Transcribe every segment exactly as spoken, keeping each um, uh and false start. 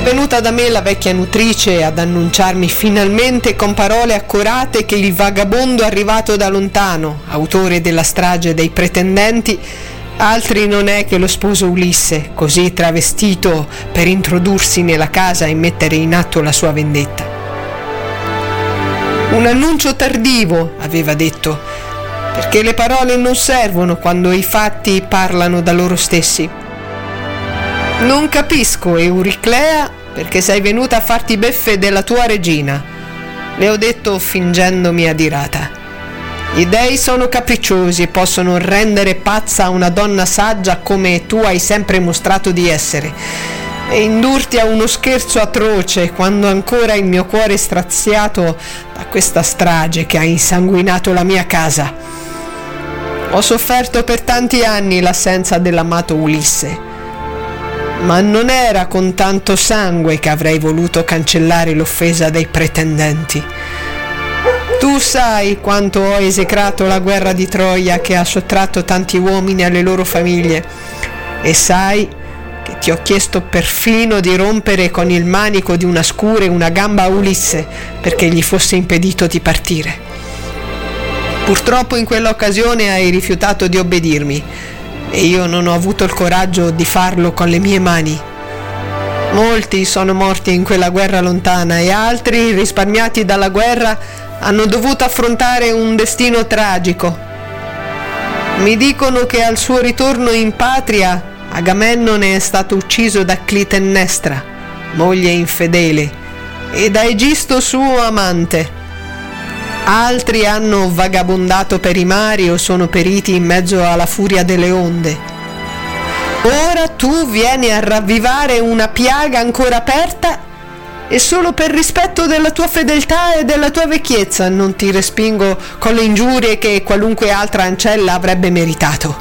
venuta da me la vecchia nutrice ad annunciarmi finalmente con parole accorate che il vagabondo arrivato da lontano, autore della strage dei pretendenti, altri non è che lo sposo Ulisse, così travestito per introdursi nella casa e mettere in atto la sua vendetta. Un annuncio tardivo, aveva detto, perché le parole non servono quando i fatti parlano da loro stessi. Non capisco, Euriclea, perché sei venuta a farti beffe della tua regina, le ho detto fingendomi adirata. Gli dei sono capricciosi e possono rendere pazza una donna saggia come tu hai sempre mostrato di essere e indurti a uno scherzo atroce quando ancora il mio cuore è straziato da questa strage che ha insanguinato la mia casa. Ho sofferto per tanti anni l'assenza dell'amato Ulisse, ma non era con tanto sangue che avrei voluto cancellare l'offesa dei pretendenti. Tu sai quanto ho esecrato la guerra di Troia che ha sottratto tanti uomini alle loro famiglie, e sai che ti ho chiesto perfino di rompere con il manico di una scure una gamba a Ulisse perché gli fosse impedito di partire. Purtroppo in quell'occasione hai rifiutato di obbedirmi e io non ho avuto il coraggio di farlo con le mie mani. Molti sono morti in quella guerra lontana e altri, risparmiati dalla guerra, hanno dovuto affrontare un destino tragico. Mi dicono che al suo ritorno in patria Agamennone è stato ucciso da Clitennestra, moglie infedele, e da Egisto suo amante. Altri hanno vagabondato per i mari o sono periti in mezzo alla furia delle onde. Ora tu vieni a ravvivare una piaga ancora aperta e solo per rispetto della tua fedeltà e della tua vecchiezza non ti respingo con le ingiurie che qualunque altra ancella avrebbe meritato.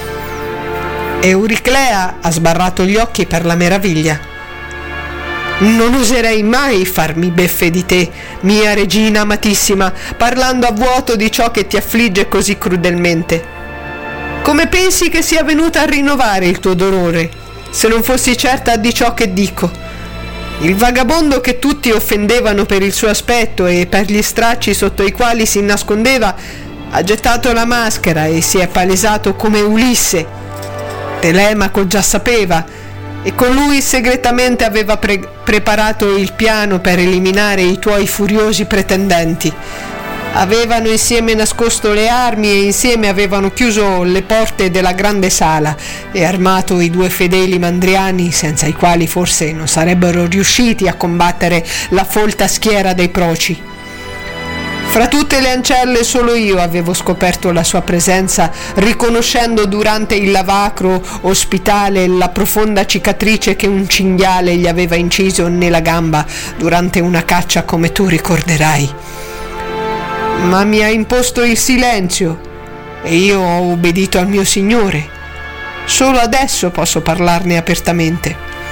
Euriclea ha sbarrato gli occhi per la meraviglia. Non oserei mai farmi beffe di te, mia regina amatissima, parlando a vuoto di ciò che ti affligge così crudelmente. Come pensi che sia venuta a rinnovare il tuo dolore, se non fossi certa di ciò che dico? Il vagabondo che tutti offendevano per il suo aspetto e per gli stracci sotto i quali si nascondeva ha gettato la maschera e si è palesato come Ulisse. Telemaco già sapeva, e con lui segretamente aveva pre- preparato il piano per eliminare i tuoi furiosi pretendenti. Avevano insieme nascosto le armi e insieme avevano chiuso le porte della grande sala e armato i due fedeli mandriani, senza i quali forse non sarebbero riusciti a combattere la folta schiera dei proci. Fra tutte le ancelle solo io avevo scoperto la sua presenza, riconoscendo durante il lavacro ospitale la profonda cicatrice che un cinghiale gli aveva inciso nella gamba durante una caccia, come tu ricorderai. Ma mi ha imposto il silenzio e io ho obbedito al mio Signore. Solo adesso posso parlarne apertamente.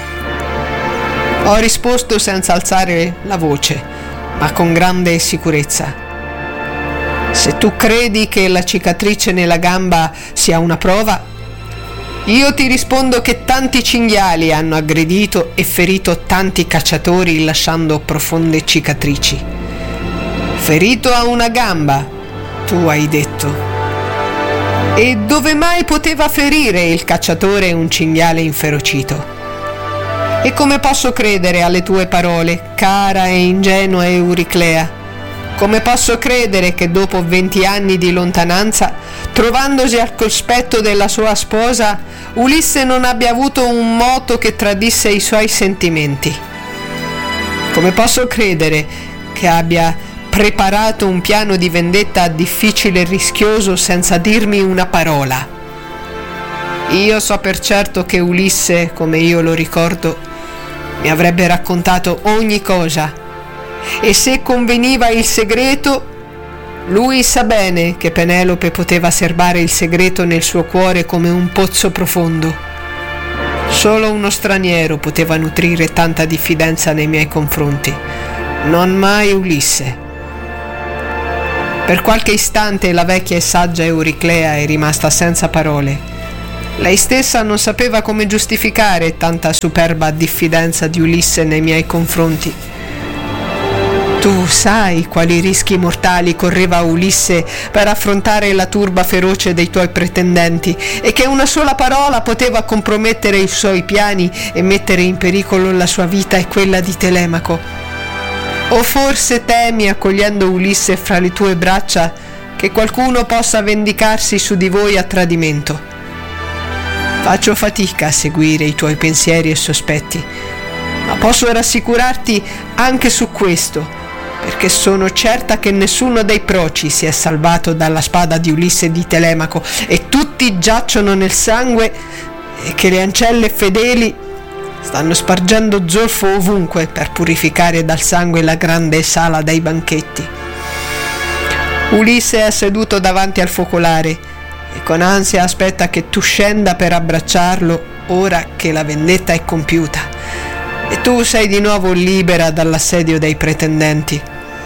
Ho risposto senza alzare la voce, ma con grande sicurezza. Se tu credi che la cicatrice nella gamba sia una prova, io ti rispondo che tanti cinghiali hanno aggredito e ferito tanti cacciatori lasciando profonde cicatrici. Ferito a una gamba, tu hai detto. E dove mai poteva ferire il cacciatore un cinghiale inferocito? E come posso credere alle tue parole, cara e ingenua Euriclea? Come posso credere che dopo venti anni di lontananza, trovandosi al cospetto della sua sposa, Ulisse non abbia avuto un moto che tradisse i suoi sentimenti? Come posso credere che abbia preparato un piano di vendetta difficile e rischioso senza dirmi una parola? Io so per certo che Ulisse, come io lo ricordo, mi avrebbe raccontato ogni cosa, e se conveniva il segreto, lui sa bene che Penelope poteva serbare il segreto nel suo cuore come un pozzo profondo. Solo uno straniero poteva nutrire tanta diffidenza nei miei confronti, non mai Ulisse. Per qualche istante la vecchia e saggia Euriclea è rimasta senza parole. Lei stessa non sapeva come giustificare tanta superba diffidenza di Ulisse nei miei confronti. Tu sai quali rischi mortali correva Ulisse per affrontare la turba feroce dei tuoi pretendenti e che una sola parola poteva compromettere i suoi piani e mettere in pericolo la sua vita e quella di Telemaco. O forse temi, accogliendo Ulisse fra le tue braccia, che qualcuno possa vendicarsi su di voi a tradimento? Faccio fatica a seguire i tuoi pensieri e sospetti, ma posso rassicurarti anche su questo, perché sono certa che nessuno dei proci si è salvato dalla spada di Ulisse e di Telemaco e tutti giacciono nel sangue e che le ancelle fedeli stanno spargendo zolfo ovunque per purificare dal sangue la grande sala dei banchetti. Ulisse è seduto davanti al focolare e con ansia aspetta che tu scenda per abbracciarlo ora che la vendetta è compiuta e tu sei di nuovo libera dall'assedio dei pretendenti.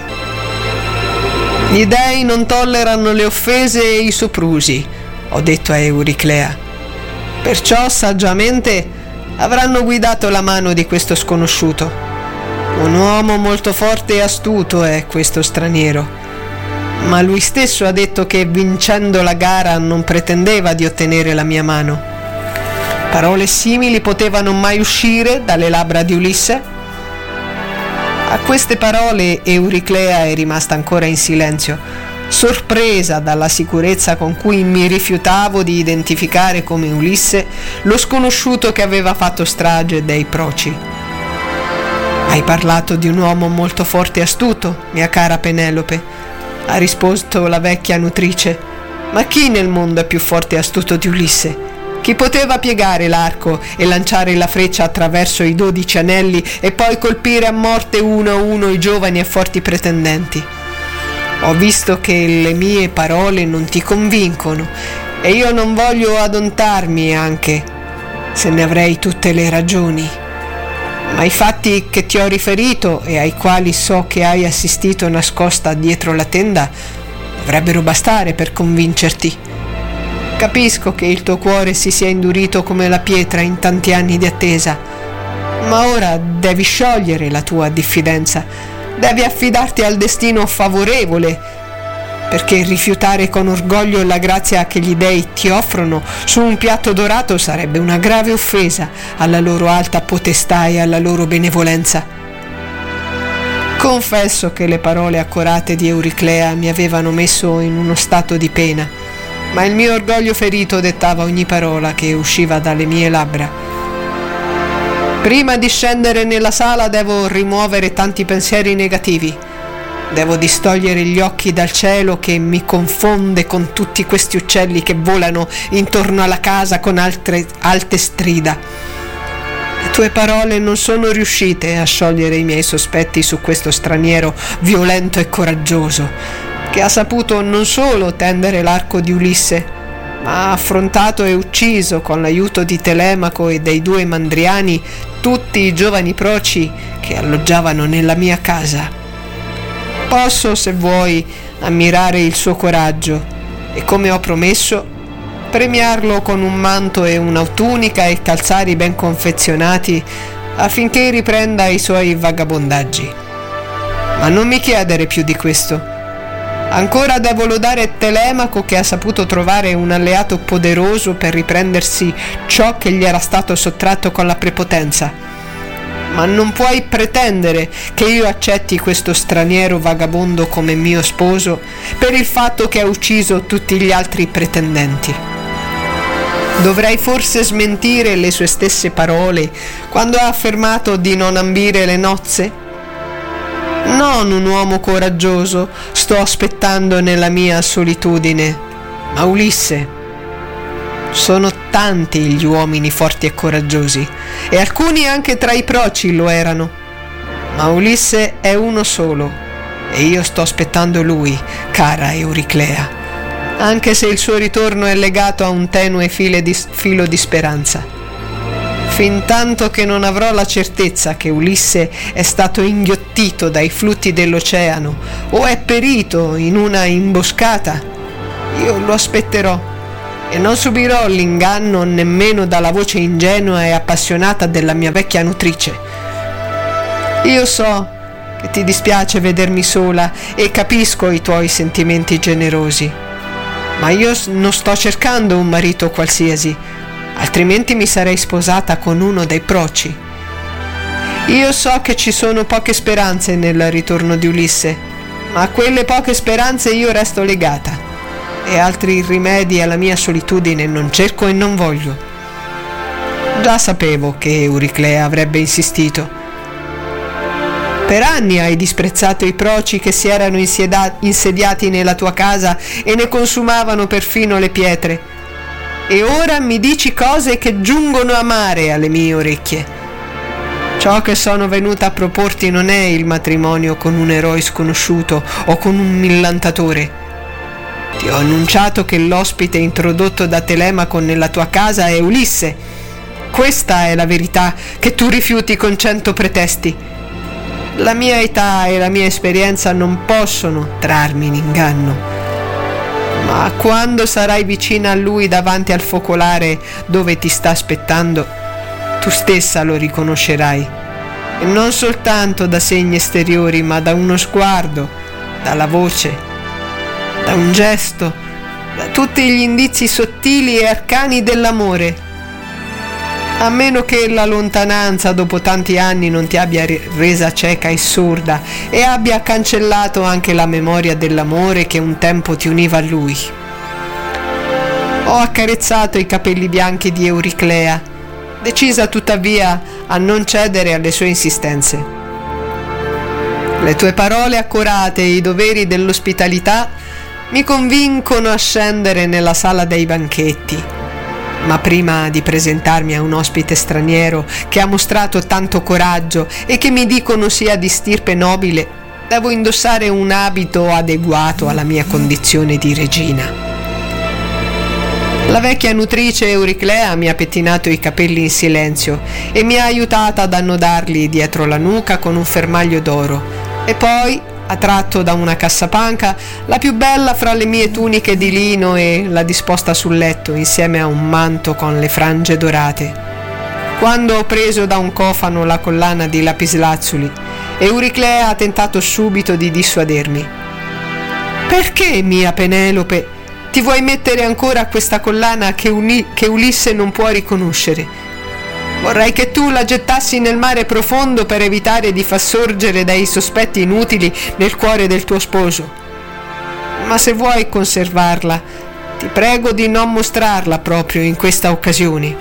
Gli dei non tollerano le offese e i soprusi, ho detto a Euriclea. Perciò saggiamente avranno guidato la mano di questo sconosciuto. Un uomo molto forte e astuto è questo straniero, ma lui stesso ha detto che vincendo la gara non pretendeva di ottenere la mia mano. Parole simili potevano mai uscire dalle labbra di Ulisse? A queste parole Euriclea è rimasta ancora in silenzio, sorpresa dalla sicurezza con cui mi rifiutavo di identificare come Ulisse lo sconosciuto che aveva fatto strage dei proci. Hai parlato di un uomo molto forte e astuto, mia cara Penelope, ha risposto la vecchia nutrice. Ma chi nel mondo è più forte e astuto di Ulisse? Chi poteva piegare l'arco e lanciare la freccia attraverso i dodici anelli e poi colpire a morte uno a uno i giovani e forti pretendenti? Ho visto che le mie parole non ti convincono e io non voglio adontarmi anche se ne avrei tutte le ragioni. Ma i fatti che ti ho riferito e ai quali so che hai assistito nascosta dietro la tenda dovrebbero bastare per convincerti. Capisco che il tuo cuore si sia indurito come la pietra in tanti anni di attesa, ma ora devi sciogliere la tua diffidenza, devi affidarti al destino favorevole, perché rifiutare con orgoglio la grazia che gli dei ti offrono su un piatto dorato sarebbe una grave offesa alla loro alta potestà e alla loro benevolenza. Confesso che le parole accorate di Euriclea mi avevano messo in uno stato di pena, ma il mio orgoglio ferito dettava ogni parola che usciva dalle mie labbra. Prima di scendere nella sala devo rimuovere tanti pensieri negativi. Devo distogliere gli occhi dal cielo che mi confonde con tutti questi uccelli che volano intorno alla casa con altre alte strida. Le tue parole non sono riuscite a sciogliere i miei sospetti su questo straniero violento e coraggioso, che ha saputo non solo tendere l'arco di Ulisse, ma ha affrontato e ucciso con l'aiuto di Telemaco e dei due mandriani tutti i giovani proci che alloggiavano nella mia casa. Posso, se vuoi, ammirare il suo coraggio e, come ho promesso, premiarlo con un manto e una tunica e calzari ben confezionati affinché riprenda i suoi vagabondaggi. Ma non mi chiedere più di questo. Ancora devo lodare Telemaco che ha saputo trovare un alleato poderoso per riprendersi ciò che gli era stato sottratto con la prepotenza. Ma non puoi pretendere che io accetti questo straniero vagabondo come mio sposo per il fatto che ha ucciso tutti gli altri pretendenti. Dovrei forse smentire le sue stesse parole quando ha affermato di non ambire le nozze? Non un uomo coraggioso sto aspettando nella mia solitudine, ma Ulisse. Sono tanti gli uomini forti e coraggiosi, e alcuni anche tra i proci lo erano, ma Ulisse è uno solo, e io sto aspettando lui, cara Euriclea, anche se il suo ritorno è legato a un tenue filo di, filo di speranza. Fintanto che non avrò la certezza che Ulisse è stato inghiottito dai flutti dell'oceano o è perito in una imboscata, io lo aspetterò e non subirò l'inganno nemmeno dalla voce ingenua e appassionata della mia vecchia nutrice. Io so che ti dispiace vedermi sola e capisco i tuoi sentimenti generosi, ma io non sto cercando un marito qualsiasi, altrimenti mi sarei sposata con uno dei proci. Io so che ci sono poche speranze nel ritorno di Ulisse, ma a quelle poche speranze io resto legata, e altri rimedi alla mia solitudine non cerco e non voglio. Già sapevo che Euriclea avrebbe insistito. Per anni hai disprezzato i proci che si erano insieda- insediati nella tua casa e ne consumavano perfino le pietre. E ora mi dici cose che giungono amare alle mie orecchie. Ciò che sono venuta a proporti non è il matrimonio con un eroe sconosciuto o con un millantatore. Ti ho annunciato che l'ospite introdotto da Telemaco nella tua casa è Ulisse. Questa è la verità che tu rifiuti con cento pretesti. La mia età e la mia esperienza non possono trarmi in inganno, ma quando sarai vicina a lui davanti al focolare dove ti sta aspettando, tu stessa lo riconoscerai, e non soltanto da segni esteriori, ma da uno sguardo, dalla voce, da un gesto, da tutti gli indizi sottili e arcani dell'amore. A meno che la lontananza dopo tanti anni non ti abbia resa cieca e sorda e abbia cancellato anche la memoria dell'amore che un tempo ti univa a lui. Ho accarezzato i capelli bianchi di Euriclea, decisa tuttavia a non cedere alle sue insistenze. Le tue parole accorate e i doveri dell'ospitalità mi convincono a scendere nella sala dei banchetti. Ma prima di presentarmi a un ospite straniero che ha mostrato tanto coraggio e che mi dicono sia di stirpe nobile, devo indossare un abito adeguato alla mia condizione di regina. La vecchia nutrice Euriclea mi ha pettinato i capelli in silenzio e mi ha aiutata ad annodarli dietro la nuca con un fermaglio d'oro, e poi ha tratto da una cassapanca la più bella fra le mie tuniche di lino e l'ha disposta sul letto insieme a un manto con le frange dorate. Quando ho preso da un cofano la collana di lapislazzuli, Euriclea ha tentato subito di dissuadermi. «Perché, mia Penelope, ti vuoi mettere ancora questa collana che, uni- che Ulisse non può riconoscere? Vorrei che tu la gettassi nel mare profondo per evitare di far sorgere dei sospetti inutili nel cuore del tuo sposo. Ma se vuoi conservarla, ti prego di non mostrarla proprio in questa occasione.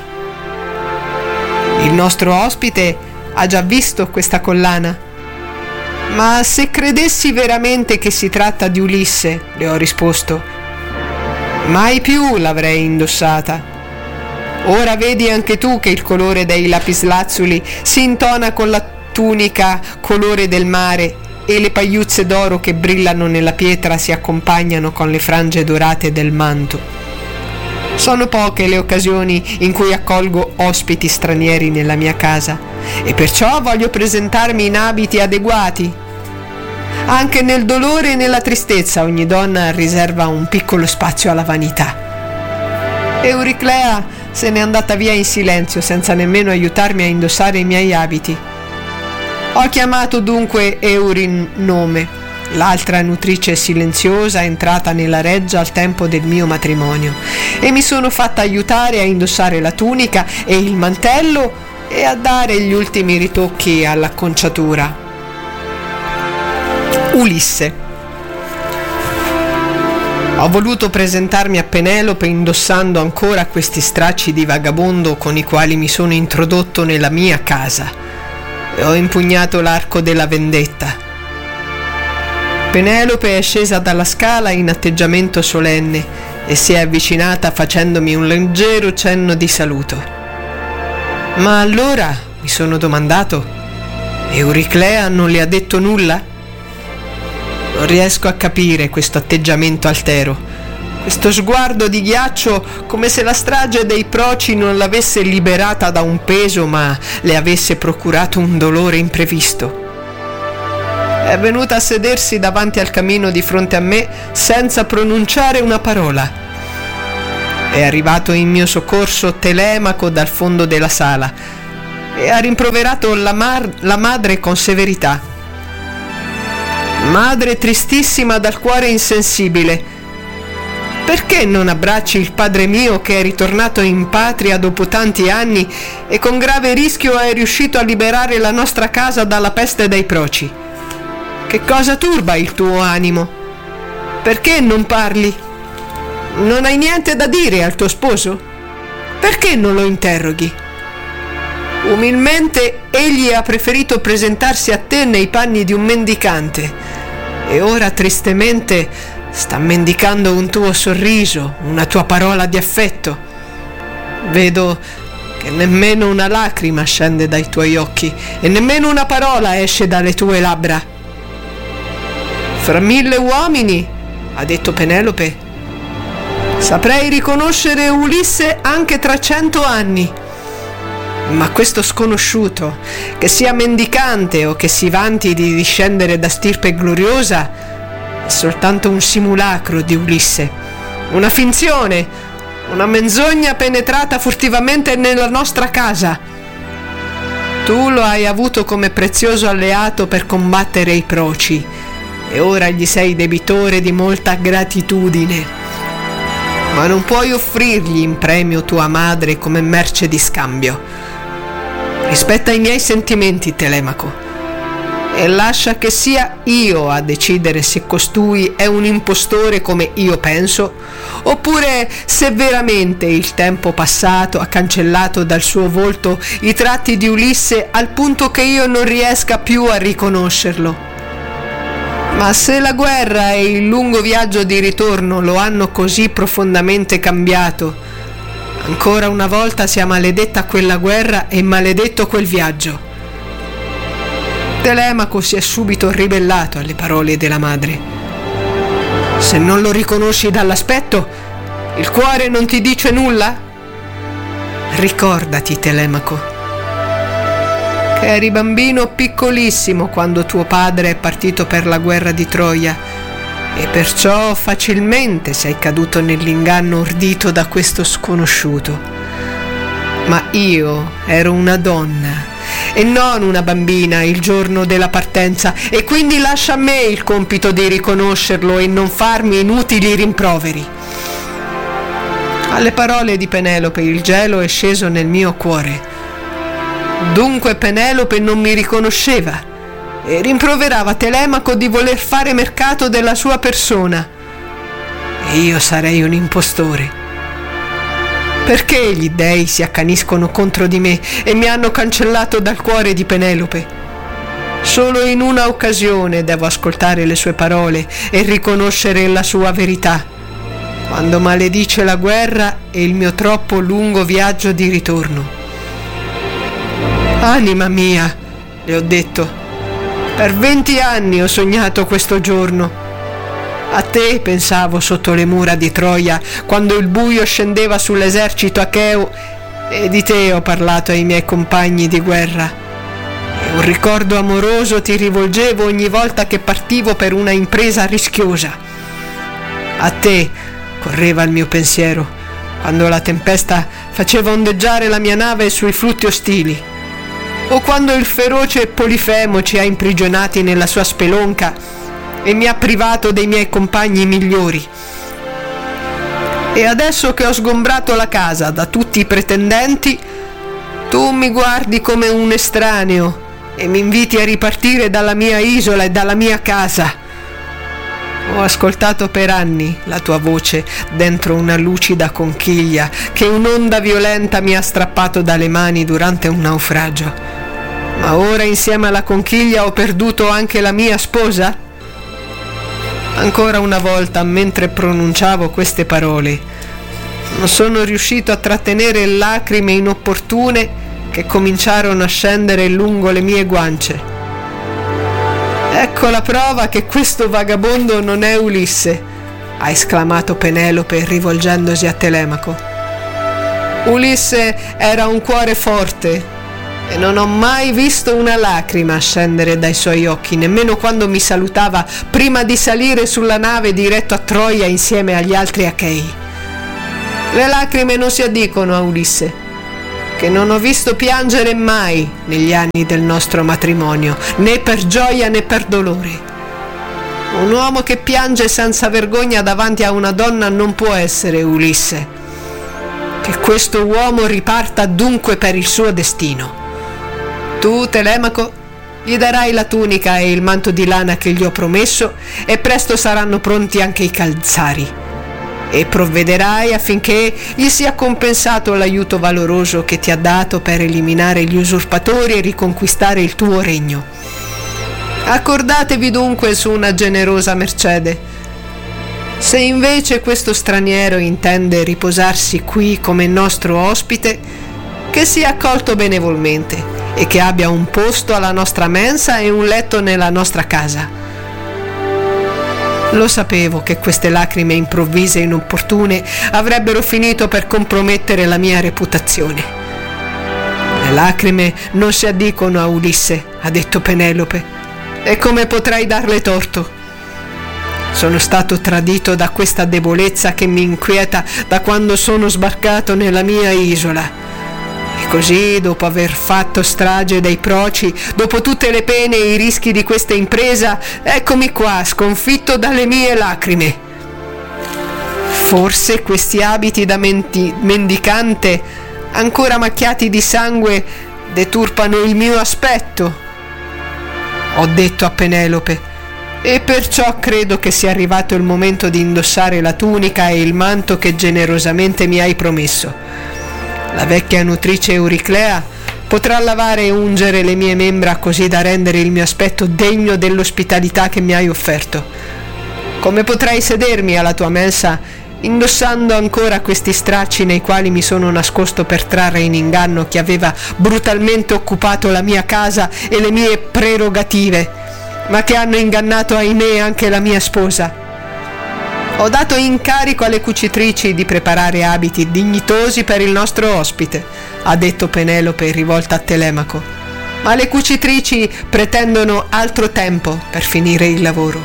Il nostro ospite ha già visto questa collana. Ma se credessi veramente che si tratta di Ulisse, le ho risposto, mai più l'avrei indossata. Ora vedi anche tu che il colore dei lapislazzuli si intona con la tunica colore del mare e le pagliuzze d'oro che brillano nella pietra si accompagnano con le frange dorate del manto. Sono poche le occasioni in cui accolgo ospiti stranieri nella mia casa e perciò voglio presentarmi in abiti adeguati. Anche nel dolore e nella tristezza ogni donna riserva un piccolo spazio alla vanità. Euriclea se n'è andata via in silenzio senza nemmeno aiutarmi a indossare i miei abiti. Ho chiamato dunque Eurin nome, l'altra nutrice silenziosa entrata nella reggia al tempo del mio matrimonio, e mi sono fatta aiutare a indossare la tunica e il mantello e a dare gli ultimi ritocchi all'acconciatura. Ulisse. Ho voluto presentarmi a Penelope indossando ancora questi stracci di vagabondo con i quali mi sono introdotto nella mia casa, e ho impugnato l'arco della vendetta. Penelope è scesa dalla scala in atteggiamento solenne e si è avvicinata facendomi un leggero cenno di saluto. Ma allora, mi sono domandato, Euriclea non le ha detto nulla? Non riesco a capire questo atteggiamento altero, questo sguardo di ghiaccio, come se la strage dei proci non l'avesse liberata da un peso ma le avesse procurato un dolore imprevisto. È venuta a sedersi davanti al camino di fronte a me senza pronunciare una parola. è arrivato in mio soccorso Telemaco dal fondo della sala e ha rimproverato la, mar- la madre con severità. Madre tristissima dal cuore insensibile, perché non abbracci il padre mio che è ritornato in patria dopo tanti anni e con grave rischio è riuscito a liberare la nostra casa dalla peste dei proci? Che cosa turba il tuo animo? Perché non parli? Non hai niente da dire al tuo sposo? Perché non lo interroghi? Umilmente egli ha preferito presentarsi a te nei panni di un mendicante e ora tristemente sta mendicando un tuo sorriso, una tua parola di affetto. Vedo che nemmeno una lacrima scende dai tuoi occhi e nemmeno una parola esce dalle tue labbra. Fra mille uomini, ha detto Penelope, saprei riconoscere Ulisse anche tra cento anni. Ma questo sconosciuto, che sia mendicante o che si vanti di discendere da stirpe gloriosa, è soltanto un simulacro di Ulisse, una finzione, una menzogna penetrata furtivamente nella nostra casa. Tu lo hai avuto come prezioso alleato per combattere i proci e ora gli sei debitore di molta gratitudine, ma non puoi offrirgli in premio tua madre come merce di scambio. Rispetta i miei sentimenti, Telemaco, e lascia che sia io a decidere se costui è un impostore come io penso, oppure se veramente il tempo passato ha cancellato dal suo volto i tratti di Ulisse al punto che io non riesca più a riconoscerlo. Ma se la guerra e il lungo viaggio di ritorno lo hanno così profondamente cambiato, ancora una volta sia maledetta quella guerra e maledetto quel viaggio. Telemaco si è subito ribellato alle parole della madre. Se non lo riconosci dall'aspetto, il cuore non ti dice nulla? Ricordati, Telemaco, che eri bambino piccolissimo quando tuo padre è partito per la guerra di Troia e perciò facilmente sei caduto nell'inganno ordito da questo sconosciuto. Ma io ero una donna e non una bambina il giorno della partenza, e quindi lascia a me il compito di riconoscerlo e non farmi inutili rimproveri. Alle parole di Penelope il gelo è sceso nel mio cuore. Dunque Penelope non mi riconosceva e rimproverava Telemaco di voler fare mercato della sua persona. E io sarei un impostore. Perché gli dèi si accaniscono contro di me e mi hanno cancellato dal cuore di Penelope? Solo in una occasione devo ascoltare le sue parole e riconoscere la sua verità, quando maledice la guerra e il mio troppo lungo viaggio di ritorno. Anima mia, le ho detto, per venti anni ho sognato questo giorno. A te pensavo sotto le mura di Troia, quando il buio scendeva sull'esercito acheo, e di te ho parlato ai miei compagni di guerra. E un ricordo amoroso ti rivolgevo ogni volta che partivo per una impresa rischiosa. A te correva il mio pensiero, quando la tempesta faceva ondeggiare la mia nave sui flutti ostili, o quando il feroce Polifemo ci ha imprigionati nella sua spelonca e mi ha privato dei miei compagni migliori. E adesso che ho sgombrato la casa da tutti i pretendenti, tu mi guardi come un estraneo e mi inviti a ripartire dalla mia isola e dalla mia casa. Ho ascoltato per anni la tua voce dentro una lucida conchiglia che un'onda violenta mi ha strappato dalle mani durante un naufragio. Ma ora insieme alla conchiglia ho perduto anche la mia sposa? Ancora una volta, mentre pronunciavo queste parole, non sono riuscito a trattenere lacrime inopportune che cominciarono a scendere lungo le mie guance. Ecco la prova che questo vagabondo non è Ulisse, ha esclamato Penelope rivolgendosi a Telemaco. Ulisse era un cuore forte e non ho mai visto una lacrima scendere dai suoi occhi, nemmeno quando mi salutava prima di salire sulla nave diretto a Troia insieme agli altri achei. Le lacrime non si addicono a Ulisse, che non ho visto piangere mai negli anni del nostro matrimonio, né per gioia né per dolore. Un uomo che piange senza vergogna davanti a una donna non può essere Ulisse. Che questo uomo riparta dunque per il suo destino. Tu, Telemaco, gli darai la tunica e il manto di lana che gli ho promesso, e presto saranno pronti anche i calzari. E provvederai affinché gli sia compensato l'aiuto valoroso che ti ha dato per eliminare gli usurpatori e riconquistare il tuo regno. Accordatevi dunque su una generosa mercede. Se invece questo straniero intende riposarsi qui come nostro ospite, che sia accolto benevolmente e che abbia un posto alla nostra mensa e un letto nella nostra casa. Lo sapevo che queste lacrime improvvise e inopportune avrebbero finito per compromettere la mia reputazione. Le lacrime non si addicono a Ulisse, ha detto Penelope, e come potrei darle torto? Sono stato tradito da questa debolezza che mi inquieta da quando sono sbarcato nella mia isola. E così, dopo aver fatto strage dei proci, dopo tutte le pene e i rischi di questa impresa, eccomi qua, sconfitto dalle mie lacrime. Forse questi abiti da menti- mendicante, ancora macchiati di sangue, deturpano il mio aspetto, ho detto a Penelope, e perciò credo che sia arrivato il momento di indossare la tunica e il manto che generosamente mi hai promesso. La vecchia nutrice Euriclea potrà lavare e ungere le mie membra così da rendere il mio aspetto degno dell'ospitalità che mi hai offerto. Come potrei sedermi alla tua mensa indossando ancora questi stracci nei quali mi sono nascosto per trarre in inganno chi aveva brutalmente occupato la mia casa e le mie prerogative, ma che hanno ingannato, ahimè, anche la mia sposa? Ho dato incarico alle cucitrici di preparare abiti dignitosi per il nostro ospite, ha detto Penelope rivolta a Telemaco, ma le cucitrici pretendono altro tempo per finire il lavoro.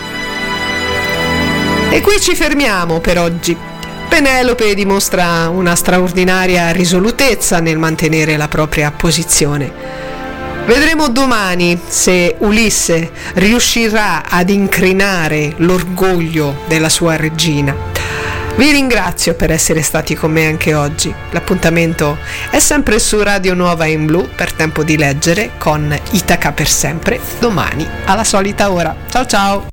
E qui ci fermiamo per oggi. Penelope dimostra una straordinaria risolutezza nel mantenere la propria posizione. Vedremo domani se Ulisse riuscirà ad incrinare l'orgoglio della sua regina. Vi ringrazio per essere stati con me anche oggi. L'appuntamento è sempre su Radio Nuova in Blu per Tempo di Leggere con Itaca per sempre, domani alla solita ora. Ciao ciao!